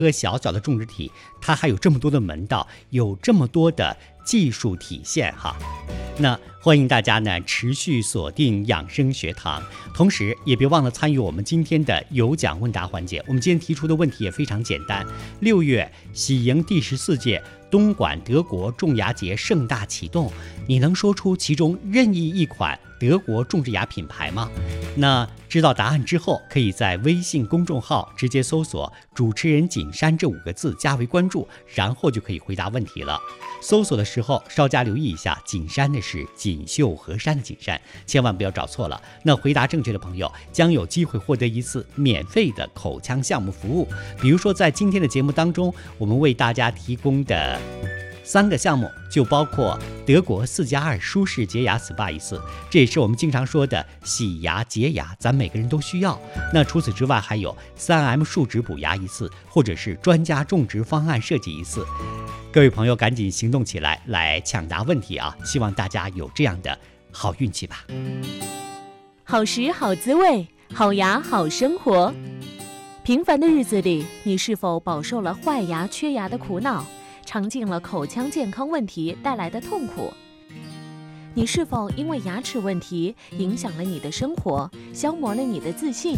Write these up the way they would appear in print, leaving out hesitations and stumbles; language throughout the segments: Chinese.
颗小小的种植体，它还有这么多的门道，有这么多的技术体现哈。那欢迎大家呢持续锁定养生学堂，同时也别忘了参与我们今天的有奖问答环节。我们今天提出的问题也非常简单，6月喜迎第14届东莞德国种牙节盛大启动，你能说出其中任意一款德国种植牙品牌吗？那知道答案之后，可以在微信公众号直接搜索主持人景山这5个字加为关注，然后就可以回答问题了。搜索的时候稍加留意一下，景山的是锦绣河山的景山，千万不要找错了。那回答正确的朋友将有机会获得一次免费的口腔项目服务，比如说在今天的节目当中，我们为大家提供的3个项目就包括德国4+2舒适洁牙 SPA 一次，这也是我们经常说的洗牙洁牙，咱每个人都需要。那除此之外还有 3M 树脂补牙一次，或者是专家种植方案设计一次。各位朋友赶紧行动起来，来抢答问题啊！希望大家有这样的好运气吧。 好食好滋味，好牙好生活。平凡的日子里，你是否饱受了坏牙缺牙的苦恼，尝尽了口腔健康问题带来的痛苦？你是否因为牙齿问题影响了你的生活，消磨了你的自信？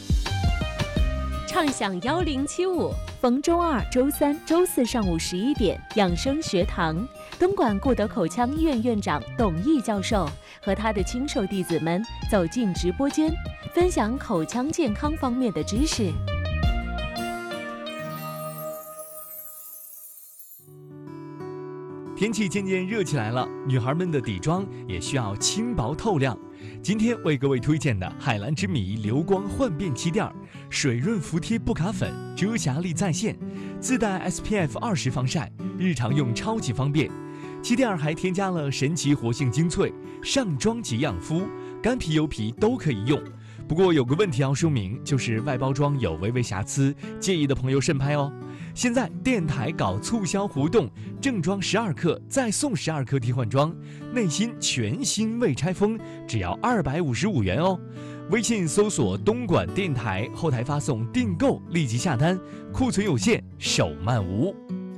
畅享1075，逢周2、周3、周4上午11点，养生学堂，东莞顾德口腔医院院长董毅教授和他的亲授弟子们走进直播间，分享口腔健康方面的知识。 天气渐渐热起来了，女孩们的底妆也需要轻薄透亮。今天为各位推荐的海蓝之谜流光焕变气垫，水润服帖不卡粉，遮瑕力在线，自带 SPF20 防晒，日常用超级方便。气垫还添加了神奇活性精粹，上妆即养肤，干皮油皮都可以用。不过有个问题要说明，就是外包装有微微瑕疵，介意的朋友慎拍哦。现在电台搞促销活动，正装12克再送12克替换装，内心全新未拆封，只要255元哦。微信搜索东莞电台，后台发送订购，立即下单，库存有限，手慢无。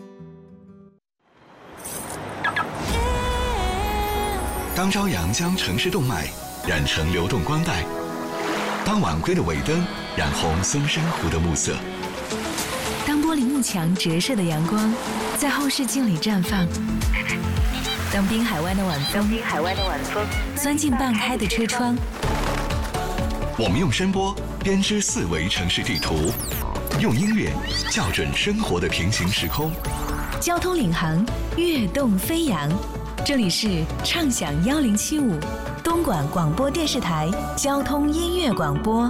当朝阳将城市动脉染成流动光带，当晚归的尾灯染红松山湖的暮色， 当玻璃幕墙折射的阳光在后视镜里绽放，当滨海湾的晚风钻进半开的车窗， 我们用声波编织4维城市地图，用音乐校准生活的平行时空。 交通领航，跃动飞扬。这里是畅享1075东莞广播电视台交通音乐广播。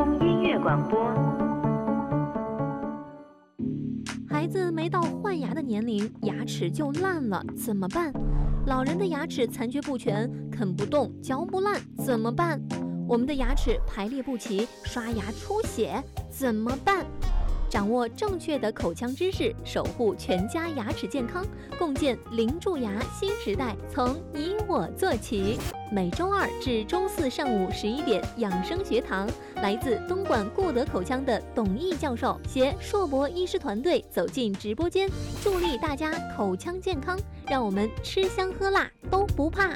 孩子没到换牙的年龄，牙齿就烂了，怎么办？老人的牙齿残缺不全，啃不动，嚼不烂，怎么办？我们的牙齿排列不齐，刷牙出血，怎么办？掌握正确的口腔知识，守护全家牙齿健康，共建零蛀牙新时代，从你我做起。每周2至周4上午11点，养生学堂，来自东莞顾德口腔的董毅教授携硕博医师团队走进直播间，助力大家口腔健康，让我们吃香喝辣都不怕。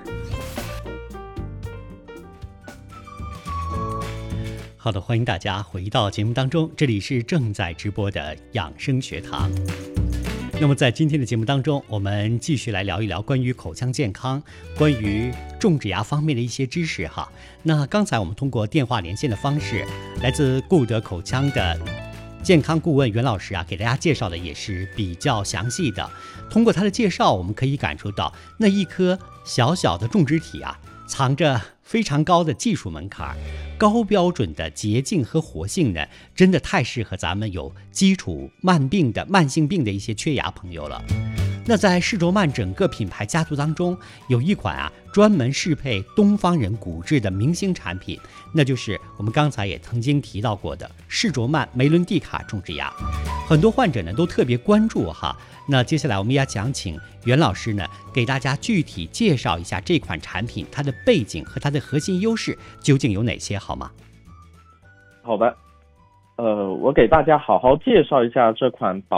好的，欢迎大家回到节目当中，这里是正在直播的养生学堂。那么在今天的节目当中，我们继续来聊一聊关于口腔健康，关于种植牙方面的一些知识哈。那刚才我们通过电话连线的方式，来自顾德口腔的健康顾问袁老师啊，给大家介绍的也是比较详细的。通过他的介绍，我们可以感受到那一颗小小的种植体啊，藏着非常高的技术门槛，高标准的洁净和活性呢，真的太适合咱们有基础慢性病的一些缺牙朋友了。那在世卓曼整个品牌家族当中，有一款啊专门适配东方人骨质的明星产品，那就是我们刚才也曾经提到过的世卓曼梅伦蒂卡种植牙。很多患者呢都特别关注哈。那接下来我们也想请袁老师呢给大家具体介绍一下这款产品，它的背景和它的核心优势究竟有哪些，好吗？ 好的， 我给大家好好介绍一下这款